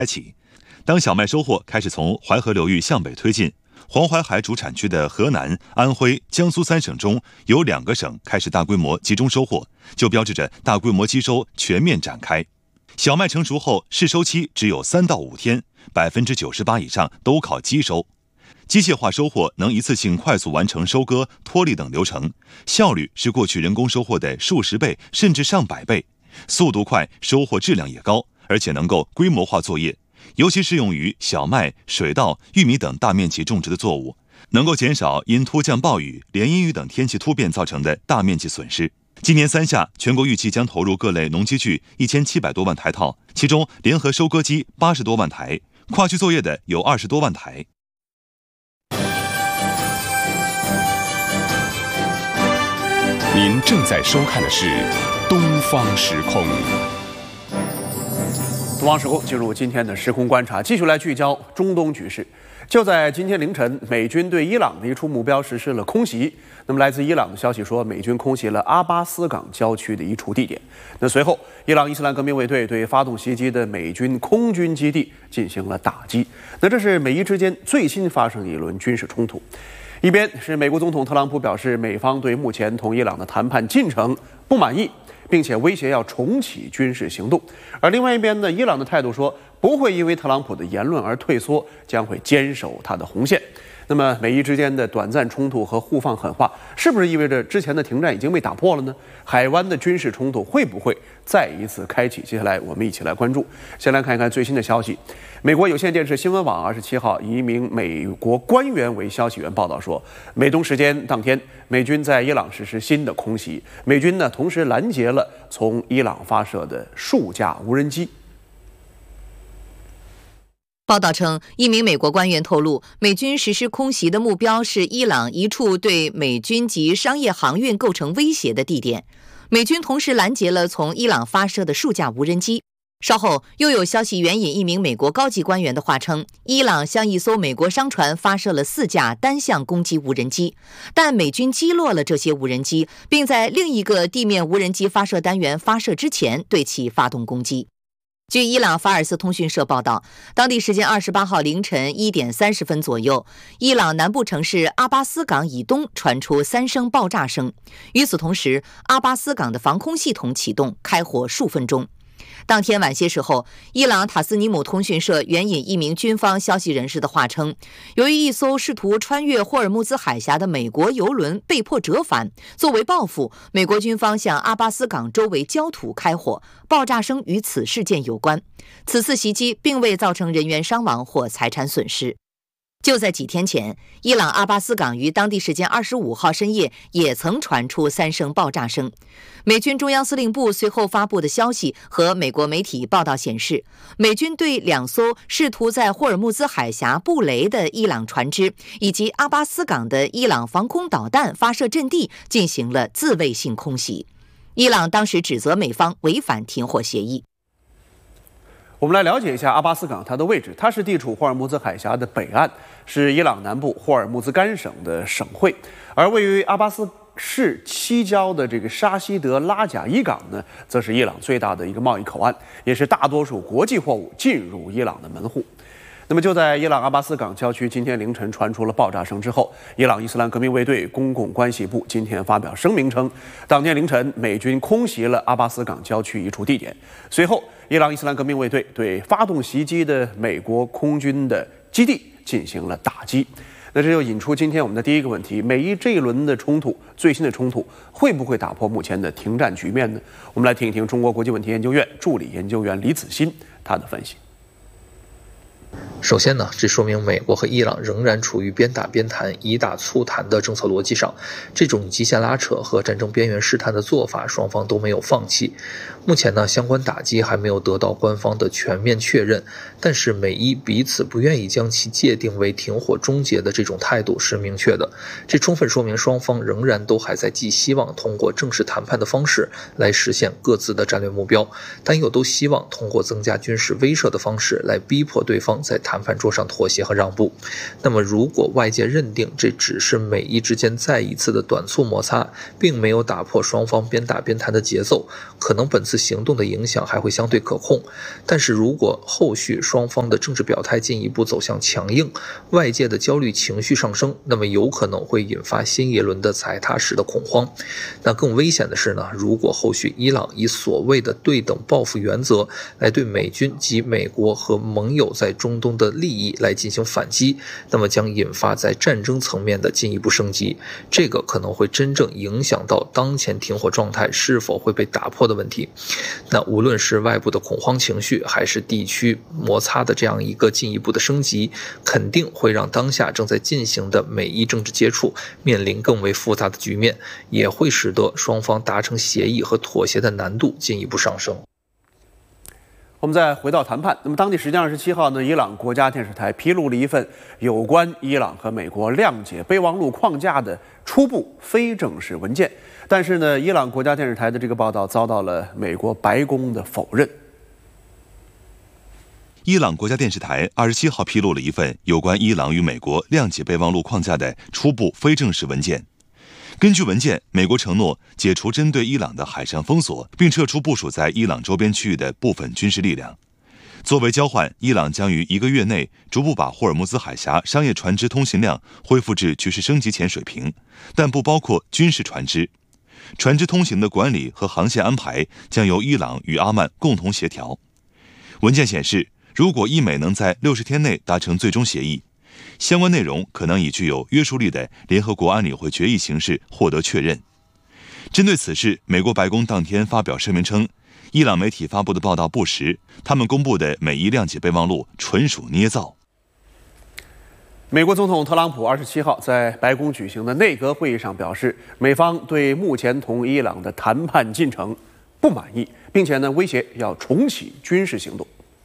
开启。当小麦收获开始从淮河流域向北推进，黄淮海主产区的河南、安徽、江苏3省中有2个省开始大规模集中收获，就标志着大规模机收全面展开。小麦成熟后试收期只有3到5天，98%以上都靠机收。机械化收获能一次性快速完成收割、脱粒等流程，效率是过去人工收获的数十倍甚至上百倍，速度快，收获质量也高，而且能够规模化作业。尤其适用于小麦、水稻、玉米等大面积种植的作物，能够减少因突降暴雨、连阴雨等天气突变造成的大面积损失。今年3夏，全国预计将投入各类农机具1700多万台套，其中联合收割机80多万台，跨区作业的有20多万台。 您正在收看的是《东方时空》。 东方时空进入今天的时空观察，继续来聚焦中东局势。就在今天凌晨，美军对伊朗的一处目标实施了空袭。那么，来自伊朗的消息说，美军空袭了阿巴斯港郊区的一处地点。那随后，伊朗伊斯兰革命卫队对发动袭击的美军空军基地进行了打击。那这是美伊之间最新发生的一轮军事冲突。一边是美国总统特朗普表示，美方对目前同伊朗的谈判进程不满意，并且威胁要重启军事行动。而另外一边呢，伊朗的态度说不会因为特朗普的言论而退缩，将会坚守他的红线。那么美伊之间的短暂冲突和互放狠话，是不是意味着之前的停战已经被打破了呢？海湾的军事冲突会不会再一次开启？接下来我们一起来关注。先来看一看最新的消息。美国有线电视新闻网27号以一名美国官员为消息源报道说，美东时间当天，美军在伊朗实施新的空袭。美军呢，同时拦截了从伊朗发射的数架无人机。 报道称，一名美国官员透露，美军实施空袭的目标是伊朗一处对美军及商业航运构成威胁的地点。美军同时拦截了从伊朗发射的数架无人机。稍后又有消息援引一名美国高级官员的话称，伊朗向一艘美国商船发射了4架单向攻击无人机，但美军击落了这些无人机，并在另一个地面无人机发射单元发射之前对其发动攻击。据伊朗法尔斯通讯社报道，当地时间28号凌晨1点30分左右，伊朗南部城市阿巴斯港以东传出3声爆炸声。与此同时，阿巴斯港的防空系统启动，开火数分钟。当天晚些时候，伊朗塔斯尼姆通讯社援引一名军方消息人士的话称，由于一艘试图穿越霍尔木兹海峡的美国油轮被迫折返，作为报复，美国军方向阿巴斯港周围焦土开火，爆炸声与此事件有关。此次袭击并未造成人员伤亡或财产损失。就在几天前，伊朗阿巴斯港于当地时间25号深夜也曾传出3声爆炸声。美军中央司令部随后发布的消息和美国媒体报道显示，美军对2艘试图在霍尔木兹海峡布雷的伊朗船只以及阿巴斯港的伊朗防空导弹发射阵地进行了自卫性空袭。伊朗当时指责美方违反停火协议。 我们来了解一下阿巴斯港它的位置，它是地处霍尔木兹海峡的北岸，是伊朗南部霍尔木兹干省的省会。而位于阿巴斯市西郊的这个沙希德拉贾伊港呢，则是伊朗最大的一个贸易口岸，也是大多数国际货物进入伊朗的门户。那么就在伊朗阿巴斯港郊区今天凌晨传出了爆炸声之后，伊朗伊斯兰革命卫队公共关系部今天发表声明称，当天凌晨美军空袭了阿巴斯港郊区一处地点。随后，伊朗伊斯兰革命卫队对发动袭击的美国空军的基地进行了打击。那这就引出今天我们的第一个问题：美伊这一轮的冲突，最新的冲突会不会打破目前的停战局面呢？我们来听一听中国国际问题研究院助理研究员李子欣他的分析。 首先呢，这说明美国和伊朗仍然处于边打边谈、以打促谈的政策逻辑上，这种极限拉扯和战争边缘试探的做法，双方都没有放弃。目前呢，相关打击还没有得到官方的全面确认，但是美伊彼此不愿意将其界定为停火终结的这种态度是明确的。这充分说明双方仍然都还在寄希望通过正式谈判的方式来实现各自的战略目标，但又都希望通过增加军事威慑的方式来逼迫对方在谈判桌上妥协和让步。那么如果外界认定这只是美伊之间再一次的短促摩擦，并没有打破双方边打边谈的节奏，可能本次行动的影响还会相对可控。但是如果后续双方的政治表态进一步走向强硬，外界的焦虑情绪上升，那么有可能会引发新一轮的踩踏式的恐慌。那更危险的是呢，如果后续伊朗以所谓的对等报复原则来对美军及美国和盟友在中东的利益来进行反击，那么将引发在战争层面的进一步升级，这个可能会真正影响到当前停火状态是否会被打破的问题。那无论是外部的恐慌情绪，还是地区摩擦的这样一个进一步的升级，肯定会让当下正在进行的美伊政治接触面临更为复杂的局面，也会使得双方达成协议和妥协的难度进一步上升。 我们再回到谈判，那么当地时间27号呢，伊朗国家电视台披露了一份有关伊朗和美国谅解备忘录框架的初步非正式文件，但是呢，伊朗国家电视台的这个报道遭到了美国白宫的否认。 伊朗国家电视台27号披露了一份有关伊朗与美国谅解备忘录框架的初步非正式文件。根据文件，美国承诺解除针对伊朗的海上封锁，并撤出部署在伊朗周边区域的部分军事力量。作为交换，伊朗将于1个月内逐步把霍尔木兹海峡商业船只通行量恢复至局势升级前水平，但不包括军事船只。船只通行的管理和航线安排将由伊朗与阿曼共同协调。文件显示，如果伊美能在60天内达成最终协议，相关内容可能以具有约束力的联合国安理会决议形式获得确认。针对此事，美国白宫当天发表声明称，伊朗媒体发布的报道不实，他们公布的美伊谅解备忘录纯属捏造。 美国总统特朗普27号在白宫举行的内阁会议上表示，美方对目前同伊朗的谈判进程不满意，并且呢威胁要重启军事行动。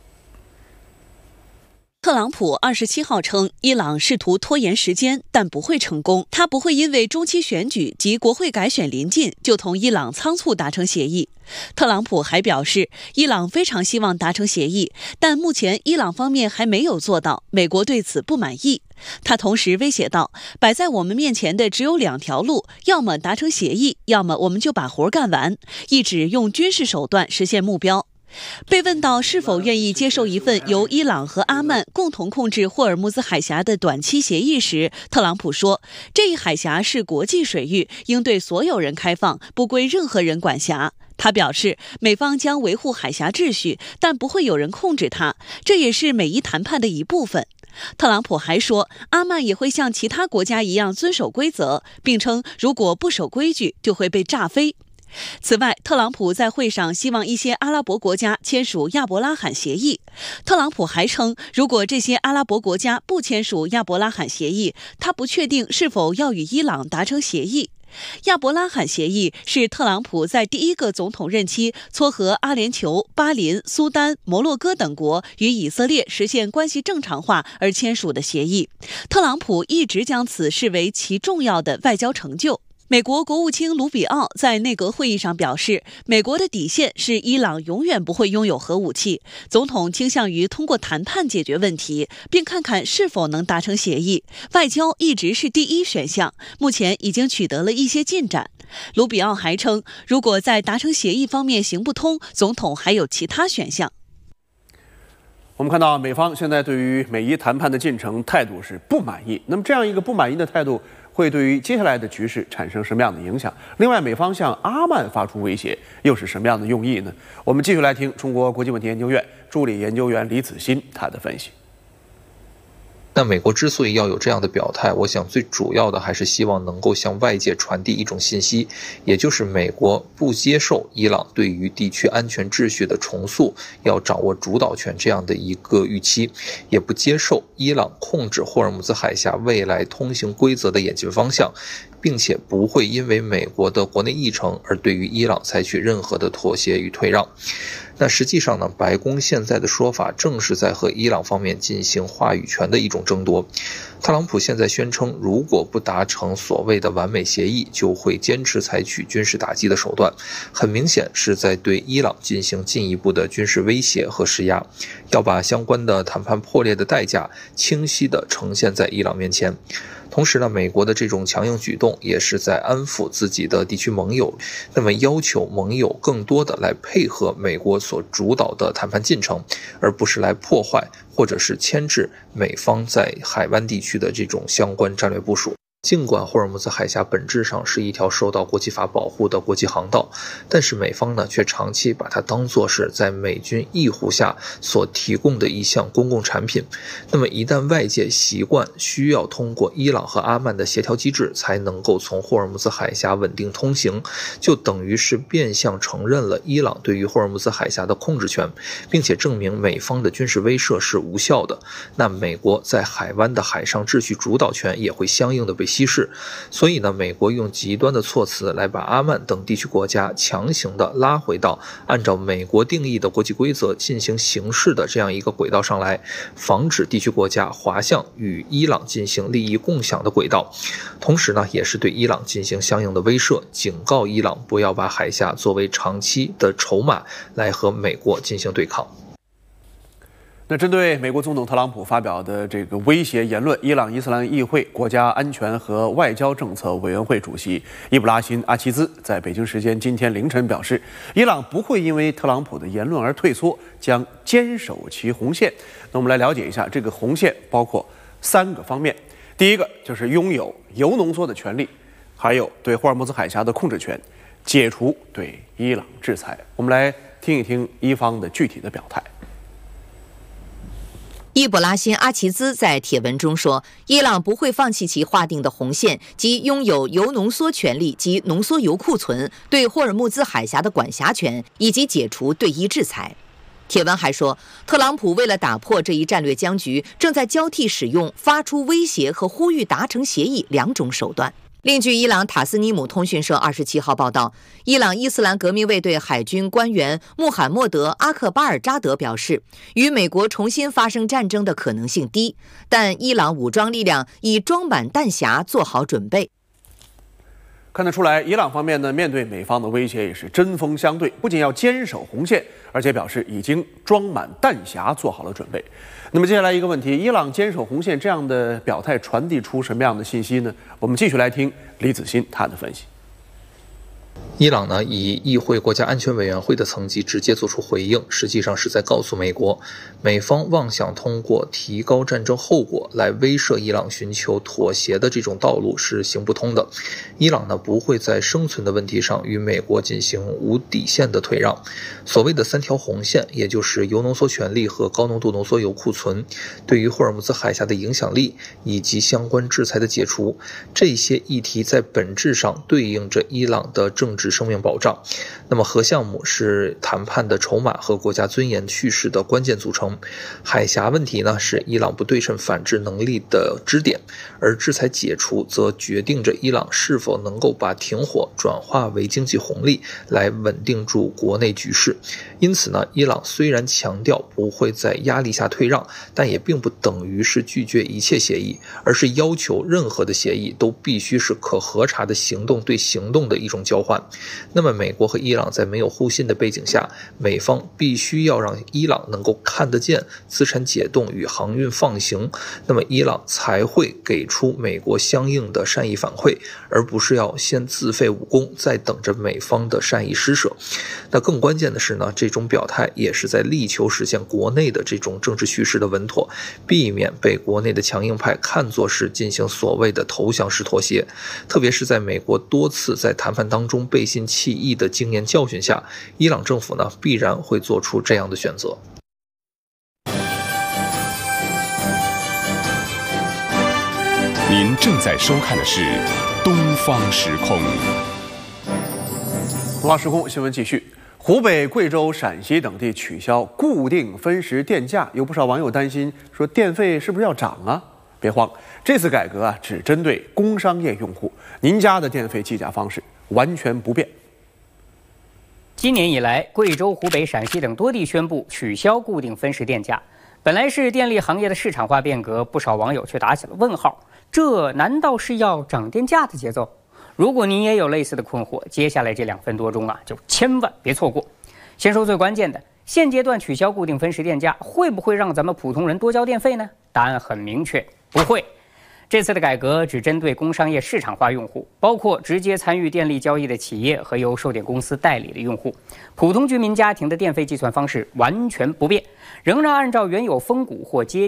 特朗普27号称，伊朗试图拖延时间，但不会成功。他不会因为中期选举及国会改选临近，就同伊朗仓促达成协议。特朗普还表示，伊朗非常希望达成协议，但目前伊朗方面还没有做到，美国对此不满意。他同时威胁道，摆在我们面前的只有2条路，要么达成协议，要么我们就把活干完，意指用军事手段实现目标。被问到是否愿意接受一份由伊朗和阿曼共同控制霍尔木兹海峡的短期协议时，特朗普说，这一海峡是国际水域，应对所有人开放，不归任何人管辖。他表示，美方将维护海峡秩序，但不会有人控制它，这也是美伊谈判的一部分。特朗普还说，阿曼也会像其他国家一样遵守规则，并称如果不守规矩，就会被炸飞。此外，特朗普在会上希望一些阿拉伯国家签署亚伯拉罕协议。特朗普还称，如果这些阿拉伯国家不签署亚伯拉罕协议，他不确定是否要与伊朗达成协议。亚伯拉罕协议是特朗普在第1个总统任期撮合阿联酋、巴林、苏丹、摩洛哥等国与以色列实现关系正常化而签署的协议。特朗普一直将此视为其重要的外交成就。美国国务卿卢比奥在内阁会议上表示，美国的底线是伊朗永远不会拥有核武器，总统倾向于通过谈判解决问题，并看看是否能达成协议。外交一直是第一选项，目前已经取得了一些进展。卢比奥还称，如果在达成协议方面行不通，总统还有其他选项。 我们看到美方现在对于美伊谈判的进程态度是不满意，那么这样一个不满意的态度会对于接下来的局势产生什么样的影响？另外，美方向阿曼发出威胁，又是什么样的用意呢？我们继续来听中国国际问题研究院助理研究员李子欣他的分析。 那美国之所以要有这样的表态，我想最主要的还是希望能够向外界传递一种信息，也就是美国不接受伊朗对于地区安全秩序的重塑要掌握主导权这样的一个预期，也不接受伊朗控制霍尔木兹海峡未来通行规则的演进方向，并且不会因为美国的国内议程而对于伊朗采取任何的妥协与退让。 那实际上呢，白宫现在的说法正是在和伊朗方面进行话语权的一种争夺。特朗普现在宣称，如果不达成所谓的完美协议，就会坚持采取军事打击的手段，很明显是在对伊朗进行进一步的军事威胁和施压，要把相关的谈判破裂的代价清晰地呈现在伊朗面前。同时呢，美国的这种强硬举动也是在安抚自己的地区盟友，那么要求盟友更多的来配合美国所主导的谈判进程，而不是来破坏或者是牵制美方在海湾地区的这种相关战略部署。尽管霍尔木兹海峡本质上是一条受到国际法保护的国际航道，但是美方呢却长期把它当作是在美军庇护下所提供的一项公共产品。那么一旦外界习惯需要通过伊朗和阿曼的协调机制才能够从霍尔木兹海峡稳定通行，就等于是变相承认了伊朗对于霍尔木兹海峡的控制权，并且证明美方的军事威慑是无效的。那美国在海湾的海上秩序主导权也会相应的被稀释。所以呢，美国用极端的措辞来把阿曼等地区国家强行的拉回到按照美国定义的国际规则进行行事的这样一个轨道上来，防止地区国家滑向与伊朗进行利益共享的轨道。同时呢，也是对伊朗进行相应的威慑，警告伊朗不要把海峡作为长期的筹码来和美国进行对抗。 那针对美国总统特朗普发表的这个威胁言论，伊朗伊斯兰议会国家安全和外交政策委员会主席伊布拉辛·阿齐兹在北京时间今天凌晨表示，伊朗不会因为特朗普的言论而退缩，将坚守其红线。那我们来了解一下，这个红线包括3个方面。第一个就是拥有铀浓缩的权利，还有对霍尔木兹海峡的控制权，解除对伊朗制裁。我们来听一听伊方的具体的表态。 伊布拉辛·阿齐兹在帖文中说，伊朗不会放弃其划定的红线，即拥有铀浓缩权利及浓缩铀库存、对霍尔木兹海峡的管辖权，以及解除对伊制裁。帖文还说，特朗普为了打破这一战略僵局，正在交替使用发出威胁和呼吁达成协议2种手段。另据伊朗塔斯尼姆通讯社27号报道，伊朗伊斯兰革命卫队海军官员穆罕默德·阿克巴尔扎德表示，与美国重新发生战争的可能性低，但伊朗武装力量已装满弹匣做好准备。 看得出来，伊朗方面呢，面对美方的威胁也是针锋相对，不仅要坚守红线，而且表示已经装满弹匣做好了准备。那么接下来一个问题，伊朗坚守红线这样的表态传递出什么样的信息呢？我们继续来听李子欣他的分析。 伊朗呢以议会国家安全委员会的层级直接做出回应，实际上是在告诉美国，美方妄想通过提高战争后果来威慑伊朗寻求妥协的这种道路是行不通的。伊朗呢不会在生存的问题上与美国进行无底线的退让。所谓的3条红线，也就是铀浓缩权利和高浓度浓缩铀库存，对于霍尔木兹海峡的影响力以及相关制裁的解除，这些议题在本质上对应着伊朗的政治生命保障。那么核项目是谈判的筹码和国家尊严叙事的关键组成，海峡问题呢是伊朗不对称反制能力的支点，而制裁解除则决定着伊朗是否能够把停火转化为经济红利，来稳定住国内局势。因此呢，伊朗虽然强调不会在压力下退让，但也并不等于是拒绝一切协议，而是要求任何的协议都必须是可核查的行动对行动的一种交换。那么美国和伊朗在没有互信的背景下，美方必须要让伊朗能够看得见资产解冻与航运放行，那么伊朗才会给出美国相应的善意反馈，而不是要先自废武功，再等着美方的善意施舍。那更关键的是呢，这种表态也是在力求实现国内的这种政治叙事的稳妥，避免被国内的强硬派看作是进行所谓的投降式妥协。特别是在美国多次在谈判当中背信弃义的经验教训下，伊朗政府呢必然会做出这样的选择。 您正在收看的是东方时空。 东方时空新闻继续。湖北、贵州、陕西等地取消固定分时电价，有不少网友担心说电费是不是要涨啊？别慌，这次改革啊只针对工商业用户，您家的电费计价方式完全不变。 今年以来，贵州、湖北、陕西等多地宣布取消固定分时电价。本来是电力行业的市场化变革，不少网友却打起了问号：这难道是要涨电价的节奏？如果您也有类似的困惑，接下来这2分多钟就千万别错过。先说最关键的，现阶段取消固定分时电价会不会让咱们普通人多交电费呢？答案很明确，不会。这次的改革只针对工商业市场化用户，包括直接参与电力交易的企业和由售电公司代理的用户。普通居民家庭的电费计算方式完全不变，仍然按照原有分股或接